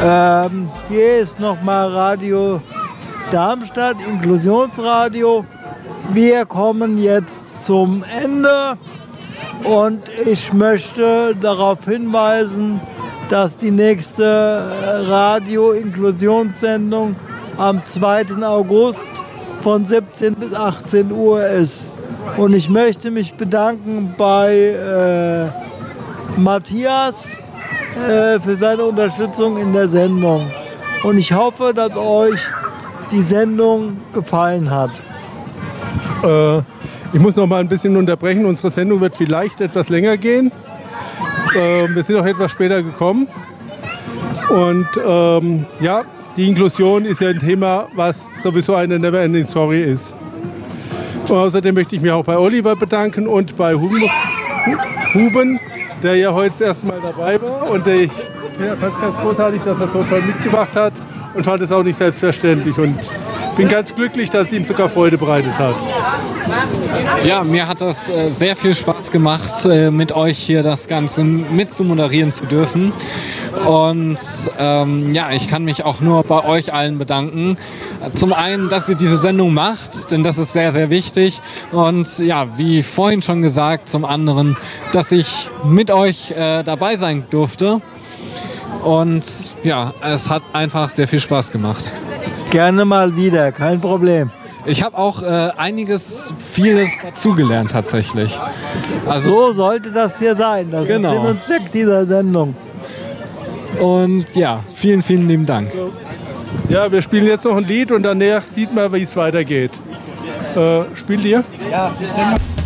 Hier ist nochmal Radio Darmstadt, Inklusionsradio. Wir kommen jetzt zum Ende und ich möchte darauf hinweisen, dass die nächste Radio-Inklusionssendung am 2. August von 17 bis 18 Uhr ist. Und ich möchte mich bedanken bei Matthias für seine Unterstützung in der Sendung. Und ich hoffe, dass euch die Sendung gefallen hat. Ich muss noch mal ein bisschen unterbrechen. Unsere Sendung wird vielleicht etwas länger gehen. Wir sind auch etwas später gekommen. Und ja, die Inklusion ist ja ein Thema, was sowieso eine Never-Ending Story ist. Und außerdem möchte ich mich auch bei Oliver bedanken und bei Huben, der ja heute das erste Mal dabei war. Und ich fand es ganz großartig, dass er so toll mitgemacht hat und fand es auch nicht selbstverständlich. Und bin ganz glücklich, dass es ihm sogar Freude bereitet hat. Ja, mir hat das sehr viel Spaß gemacht, mit euch hier das Ganze mit zu moderieren zu dürfen. Und ja, ich kann mich auch nur bei euch allen bedanken. Zum einen, dass ihr diese Sendung macht, denn das ist sehr, sehr wichtig. Und ja, wie vorhin schon gesagt, zum anderen, dass ich mit euch dabei sein durfte. Und ja, es hat einfach sehr viel Spaß gemacht. Gerne mal wieder, kein Problem. Ich habe auch vieles dazugelernt tatsächlich. Also, so sollte das hier sein. Das ist Sinn und Zweck dieser Sendung. Und ja, vielen, vielen lieben Dank. Ja, wir spielen jetzt noch ein Lied und danach sieht man, wie es weitergeht. Spielt ihr? Ja,